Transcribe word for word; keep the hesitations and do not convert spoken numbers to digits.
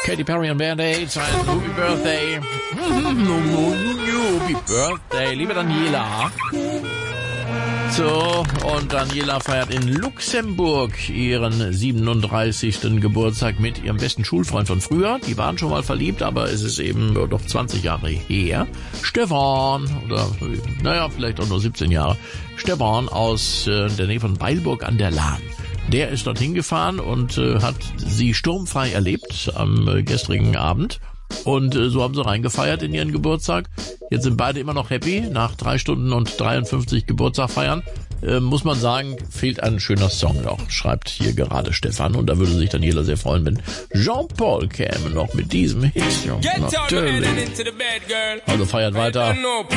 Katy Perry und Band-Aids, ein Happy Birthday. Happy Birthday, liebe Daniela. So, und Daniela feiert in Luxemburg ihren siebenunddreißigsten Geburtstag mit ihrem besten Schulfreund von früher. Die waren schon mal verliebt, aber es ist eben doch zwanzig Jahre her. Stefan, oder naja, vielleicht auch nur siebzehn Jahre. Stefan aus äh, der Nähe von Beilburg an der Lahn. Der ist dorthin gefahren und äh, hat sie sturmfrei erlebt am äh, gestrigen Abend. Und äh, so haben sie reingefeiert in ihren Geburtstag. Jetzt sind beide immer noch happy. Nach drei Stunden und dreiundfünfzig Geburtstag feiern, äh, muss man sagen, fehlt ein schöner Song noch, schreibt hier gerade Stefan. Und da würde sich Daniela sehr freuen, wenn Jean-Paul käme noch mit diesem Hit. Natürlich. Also feiert weiter.